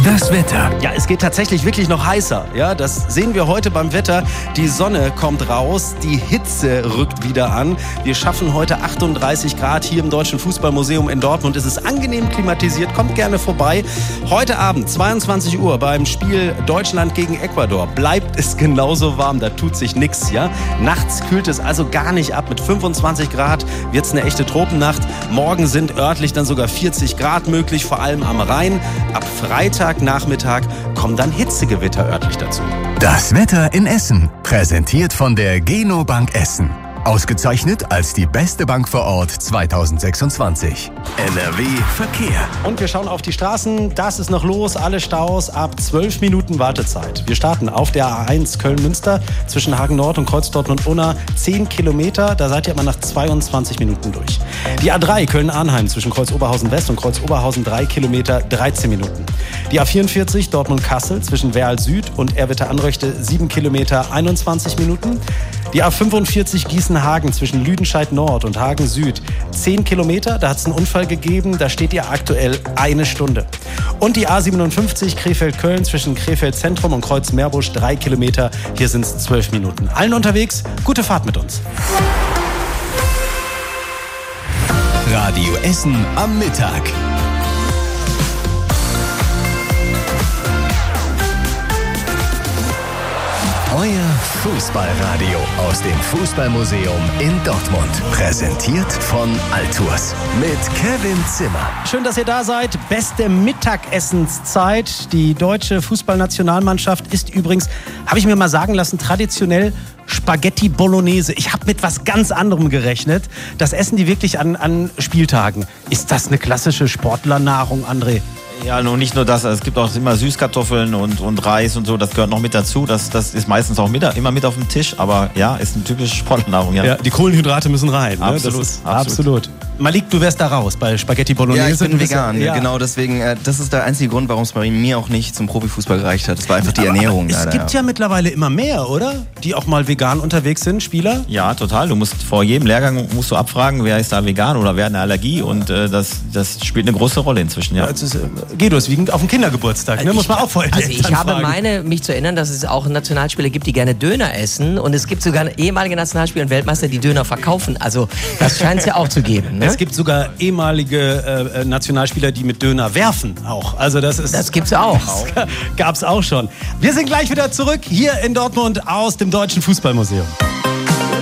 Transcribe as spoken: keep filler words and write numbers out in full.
Das Wetter. Ja, es geht tatsächlich wirklich noch heißer. Ja, das sehen wir heute beim Wetter. Die Sonne kommt raus, die Hitze rückt wieder an. Wir schaffen heute achtunddreißig Grad hier im Deutschen Fußballmuseum in Dortmund. Es ist angenehm klimatisiert, kommt gerne vorbei. Heute Abend, zweiundzwanzig Uhr, beim Spiel Deutschland gegen Ecuador, bleibt es genauso warm, da tut sich nichts. Ja? Nachts kühlt es also gar nicht ab. Mit fünfundzwanzig Grad wird es eine echte Tropennacht. Morgen sind örtlich dann sogar vierzig Grad möglich, vor allem am Rhein. Ab Freitagnachmittag kommen dann Hitzegewitter örtlich dazu. Das Wetter in Essen, präsentiert von der Geno Bank Essen. Ausgezeichnet als die beste Bank vor Ort zweitausendsechsundzwanzig. N R W Verkehr. Und wir schauen auf die Straßen. Das ist noch los. Alle Staus ab zwölf Minuten Wartezeit. Wir starten auf der A eins Köln-Münster zwischen Hagen Nord und Kreuzdortmund-Unna. zehn Kilometer. Da seid ihr aber nach zweiundzwanzig Minuten durch. Die A drei Köln-Arnheim zwischen Kreuz-Oberhausen-West und Kreuz-Oberhausen drei Kilometer, dreizehn Minuten. Die A vierundvierzig Dortmund-Kassel zwischen Werl-Süd und Erwitter-Anröchte sieben Kilometer, einundzwanzig Minuten. Die A fünfundvierzig Gießen-Hagen zwischen Lüdenscheid Nord und Hagen Süd zehn Kilometer, da hat es einen Unfall gegeben, da steht ihr aktuell eine Stunde. Und die A siebenundfünfzig Krefeld-Köln zwischen Krefeld Zentrum und Kreuz-Meerbusch drei Kilometer, hier sind es zwölf Minuten. Allen unterwegs, gute Fahrt mit uns. Radio Essen am Mittag. Euer Fußballradio aus dem Fußballmuseum in Dortmund. Präsentiert von Altours mit Kevin Zimmer. Schön, dass ihr da seid. Beste Mittagessenszeit. Die deutsche Fußballnationalmannschaft ist übrigens, habe ich mir mal sagen lassen, traditionell Spaghetti Bolognese. Ich habe mit was ganz anderem gerechnet. Das essen die wirklich an, an Spieltagen. Ist das eine klassische Sportlernahrung, André? Ja, nur nicht nur das, es gibt auch immer Süßkartoffeln und, und Reis und so, das gehört noch mit dazu. Das, das ist meistens auch mit, immer mit auf dem Tisch, aber ja, ist eine typische Sportnahrung. Ja, ja, die Kohlenhydrate müssen rein. Absolut, ne? Das ist, absolut. absolut. Malik, du wärst da raus bei Spaghetti Bolognese. Ja, ich bin vegan, ja. genau deswegen, äh, das ist der einzige Grund, warum es bei mir auch nicht zum Profifußball gereicht hat. Das war einfach die aber, Ernährung. Aber es leider, gibt ja. ja mittlerweile immer mehr, oder? Die auch mal vegan unterwegs sind, Spieler? Ja, total. Du musst vor jedem Lehrgang musst du abfragen, wer ist da vegan oder wer hat eine Allergie und äh, das, das spielt eine große Rolle inzwischen, ja. Also, äh, Guido, ist wie auf dem Kindergeburtstag, ne? Muss man auch vorher Also ich habe fragen. meine, mich zu erinnern, dass es auch Nationalspieler gibt, die gerne Döner essen und es gibt sogar ehemalige Nationalspieler und Weltmeister, die Döner verkaufen. Also das scheint es ja auch zu geben. Ne? Es gibt sogar ehemalige äh, Nationalspieler, die mit Döner werfen auch. Also das ist... Das gibt's auch. Das gab's auch schon. Wir sind gleich wieder zurück hier in Dortmund aus dem Deutschen Fußballmuseum.